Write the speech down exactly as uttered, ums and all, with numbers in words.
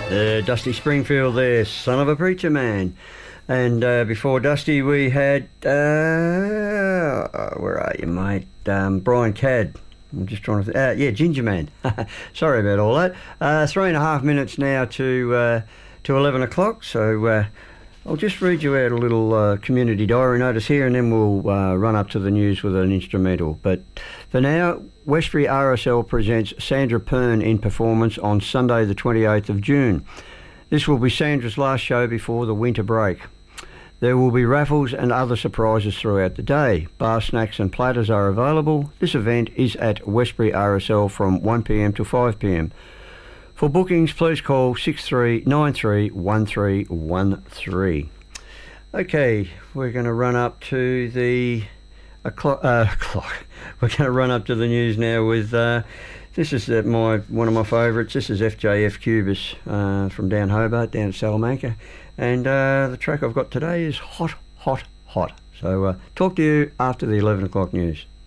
Uh, Dusty Springfield there, Son of a Preacher Man. And uh, before Dusty, we had, uh, where are you, mate? Um, Brian Cadd. I'm just trying to think. Uh, yeah, Ginger Man. Sorry about all that. Uh, three and a half minutes now to uh, to eleven o'clock. So uh, I'll just read you out a little uh, community diary notice here, and then we'll uh, run up to the news with an instrumental. But for now, Westbury R S L presents Sandra Pern in performance on Sunday the twenty-eighth of June. This will be Sandra's last show before the winter break. There will be raffles and other surprises throughout the day. Bar snacks and platters are available. This event is at Westbury R S L from one p m to five p m. For bookings, please call six three nine three one three one three. Okay, we're going to run up to the a clock. Uh, clock. We're going to run up to the news now with. Uh, this is uh, my one of my favourites. This is F J F Cubis uh, from down Hobart, down at Salamanca, and uh, the track I've got today is Hot, Hot, Hot. So uh, talk to you after the eleven o'clock news.